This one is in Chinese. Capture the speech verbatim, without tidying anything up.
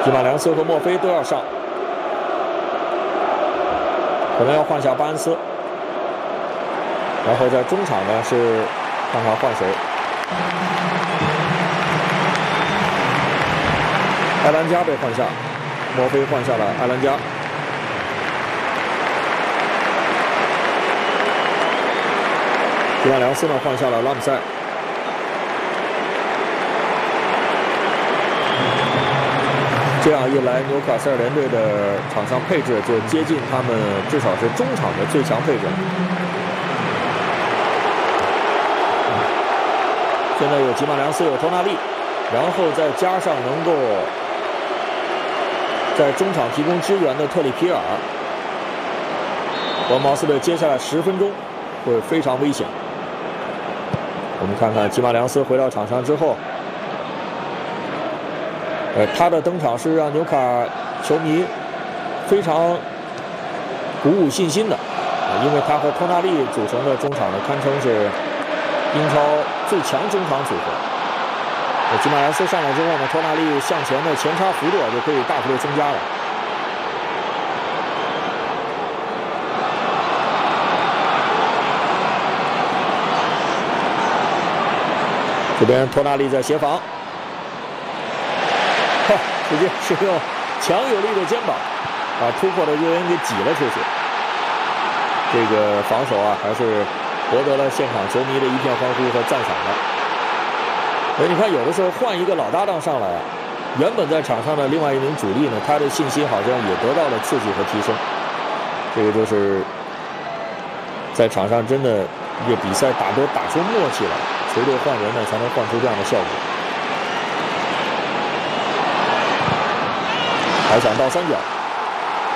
吉马良斯和墨菲都要上，可能要换下巴恩斯，然后在中场呢是看看换谁。埃兰加被换下，墨菲换下了埃兰加。吉马良斯呢换下了拉姆塞。这样一来，纽卡斯尔联队的场上配置就接近他们至少是中场的最强配置。现在有吉马良斯，有托纳利，然后再加上能够在中场提供支援的特里皮尔，博茅斯队接下来十分钟会非常危险。我们看看吉马良斯回到场上之后。呃，他的登场是让纽卡球迷非常鼓舞信心的，因为他和托纳利组成的中场呢，堪称是英超最强中场组合。吉马良斯上来之后呢，托纳利向前的前插幅度就可以大幅度增加了。这边托纳利在协防。直接是用强有力的肩膀把突破的右边给挤了出去。这个防守啊，还是博得了现场球迷的一片欢呼和赞赏的。所以你看，有的时候换一个老搭档上来，原本在场上的另外一名主力呢，他的信心好像也得到了刺激和提升。这个就是在场上真的一个比赛打都打出默契来，球队换人呢才能换出这样的效果。还想到三角。